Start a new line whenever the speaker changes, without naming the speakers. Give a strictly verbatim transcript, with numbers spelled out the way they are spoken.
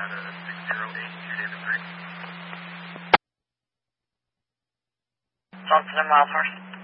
at uh, six zero eight two seven three.
Johnson and Wildhorse.